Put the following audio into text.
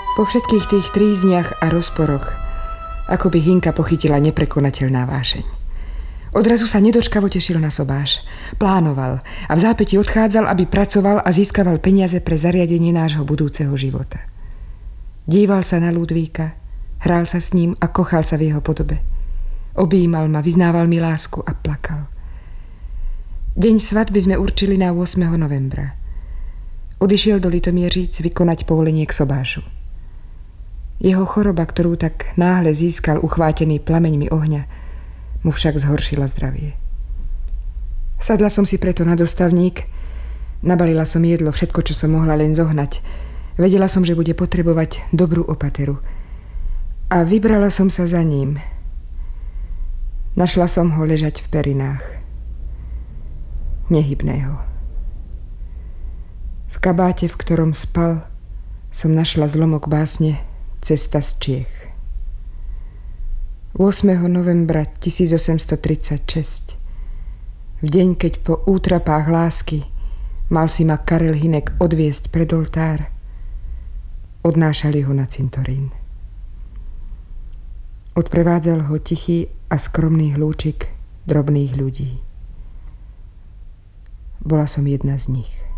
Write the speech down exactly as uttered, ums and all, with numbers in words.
Po všetkých tých trízniach a rozporoch, ako by Hinka pochytila neprekonateľná vášeň. Odrazu sa nedočkavo tešil na sobáš. Plánoval a v zápäti odchádzal, aby pracoval a získaval peniaze pre zariadenie nášho budúceho života. Díval sa na Ludvíka, hral sa s ním a kochal sa v jeho podobe. Objímal ma, vyznával mi lásku a plakal. Deň svadby sme určili na ôsmeho novembra. Odišiel do Litomieříc vykonať povolenie k sobášu. Jeho choroba, ktorú tak náhle získal uchvátený plameňmi ohňa, mu však zhoršila zdravie. Sadla som si preto na dostavník, nabalila som jedlo, všetko, čo som mohla len zohnať. Vedela som, že bude potrebovať dobrú opateru. A vybrala som sa za ním. Našla som ho ležať v perinách. Nehybného. V kabáte, v ktorom spal, som našla zlomok básne Cesta z Čiech. ôsmeho novembra tisícosemstotridsaťšesť, v deň, keď po útrapách lásky mal si ma Karel Hynek odviesť pred oltár, odnášali ho na cintorín. Odprevádzal ho tichý a skromný hlúčik drobných ľudí. Bola som jedna z nich.